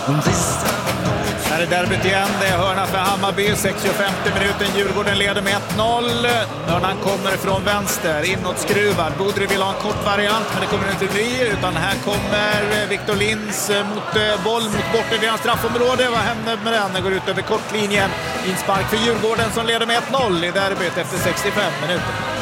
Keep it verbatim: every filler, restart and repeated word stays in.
Här är derbyt igen, det är hörna för Hammarby, sextiofemte minuten, Djurgården leder med ett noll. Hörnan kommer från vänster, inåt skruvad. Bodri vill ha en kort variant, men det kommer inte bli, utan här kommer Victor Lins mot boll mot bortre deras straffområde. Vad händer med den? Den går ut över kortlinjen. Inspark för Djurgården som leder med ett noll i derbyt efter sextiofem minuter.